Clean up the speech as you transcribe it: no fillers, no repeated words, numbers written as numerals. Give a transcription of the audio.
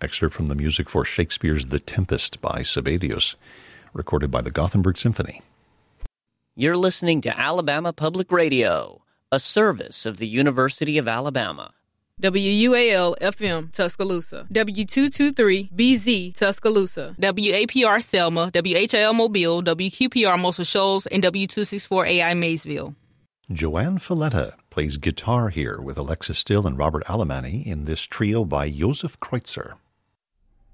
excerpt from the music for Shakespeare's The Tempest by Sibelius, recorded by the Gothenburg Symphony. You're listening to Alabama Public Radio, a service of the University of Alabama. WUAL-FM, Tuscaloosa. W223-BZ, Tuscaloosa. WAPR Selma, WHIL Mobile, WQPR Muscle Shoals, and W264AI Maysville. Joanne Falletta plays guitar here with Alexis Still and Robert Alemany in this trio by Josef Kreutzer.